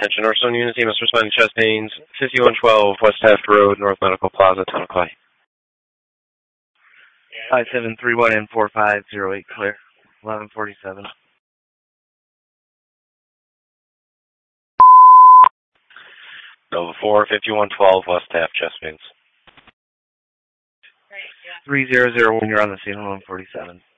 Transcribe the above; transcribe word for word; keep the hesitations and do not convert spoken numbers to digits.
Attention, Northstone Unity must respond to chest pains. fifty-one twelve West Taft Road, North Medical Plaza, Town of Clay. five seven three one and four five zero eight clear. eleven forty-seven. Nova four, fifty-one twelve West Taft, chest pains. three zero zero one, you're on the scene, eleven forty-seven.